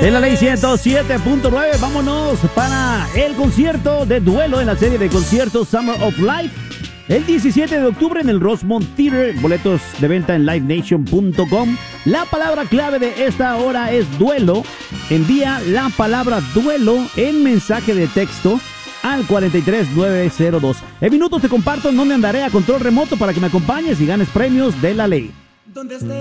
En la ley 107.9, vámonos para el concierto de duelo en la serie de conciertos Summer of Life. El 17 de octubre en el Rosemont Theater, boletos de venta en livenation.com. La palabra clave de esta hora es duelo. Envía la palabra duelo en mensaje de texto al 43902. En minutos te comparto en dónde andaré a control remoto para que me acompañes y ganes premios de la ley.